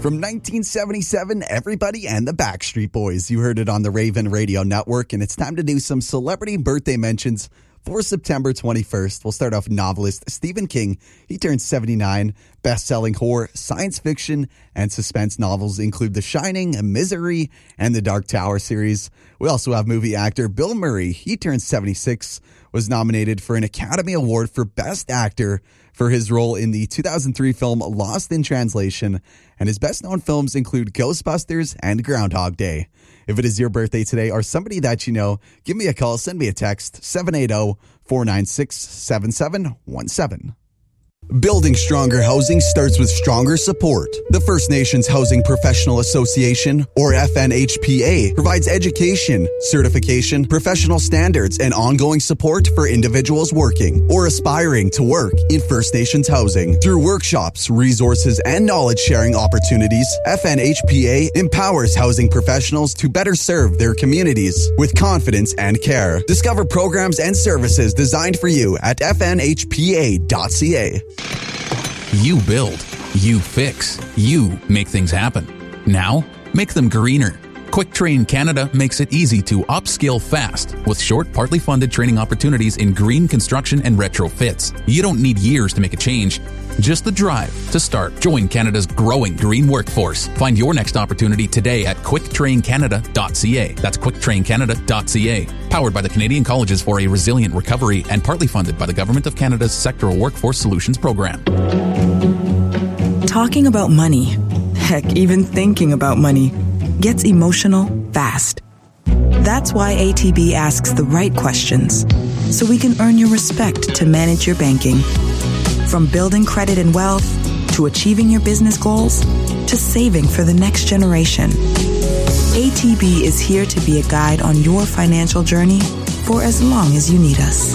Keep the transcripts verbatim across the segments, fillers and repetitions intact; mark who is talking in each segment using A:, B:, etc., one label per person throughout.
A: From nineteen seventy-seven, Everybody and the Backstreet Boys. You heard it on the Raven Radio Network, and it's time to do some celebrity birthday mentions for September twenty-first. We'll start off with novelist Stephen King. He turned seventy-nine. Best-selling horror, science fiction, and suspense novels include The Shining, Misery, and the Dark Tower series. We also have movie actor Bill Murray. He turned seventy-six, was nominated for an Academy Award for Best Actor for his role in the two thousand three film Lost in Translation, and his best-known films include Ghostbusters and Groundhog Day. If it is your birthday today or somebody that you know, give me a call, send me a text, seven eight zero, four nine six, seven seven one seven. Building stronger housing starts with stronger support. The First Nations Housing Professional Association, or F N H P A, provides education, certification, professional standards, and ongoing support for individuals working or aspiring to work in First Nations housing. Through workshops, resources, and knowledge-sharing opportunities, F N H P A empowers housing professionals to better serve their communities with confidence and care. Discover programs and services designed for you at f n h p a dot c a.
B: You build, you fix, you make things happen. Now, make them greener. Quick Train Canada makes it easy to upskill fast with short, partly funded training opportunities in green construction and retrofits. You don't need years to make a change, just the drive to start. Join Canada's growing green workforce. Find your next opportunity today at quick train canada dot c a. That's quick train canada dot c a. Powered by the Canadian Colleges for a Resilient Recovery and partly funded by the Government of Canada's Sectoral Workforce Solutions Program.
C: Talking about money, heck, even thinking about money, gets emotional fast. That's why A T B asks the right questions, so we can earn your respect to manage your banking. From building credit and wealth, to achieving your business goals, to saving for the next generation. A T B is here to be a guide on your financial journey for as long as you need us.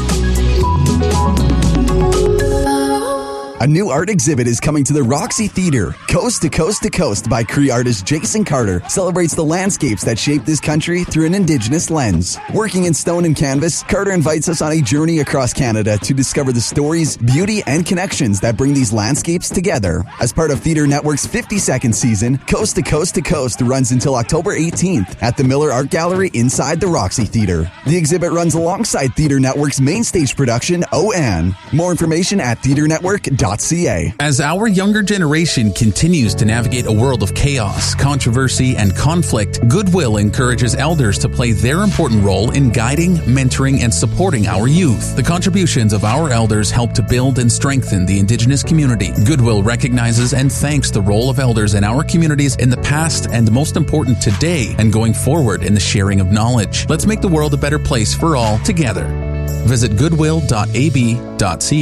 A: A new art exhibit is coming to the Roxy Theatre. Coast to Coast to Coast by Cree artist Jason Carter celebrates the landscapes that shape this country through an Indigenous lens. Working in stone and canvas, Carter invites us on a journey across Canada to discover the stories, beauty, and connections that bring these landscapes together. As part of Theatre Network's fifty-second season, Coast to Coast to Coast runs until October eighteenth at the Miller Art Gallery inside the Roxy Theatre. The exhibit runs alongside Theatre Network's main stage production, O-An. More information at theatre network dot c a.
B: As our younger generation continues to navigate a world of chaos, controversy, and conflict, Goodwill encourages elders to play their important role in guiding, mentoring, and supporting our youth. The contributions of our elders help to build and strengthen the Indigenous community. Goodwill recognizes and thanks the role of elders in our communities in the past and, most important, today and going forward in the sharing of knowledge. Let's make the world a better place for all together. Visit goodwill dot a b dot c a.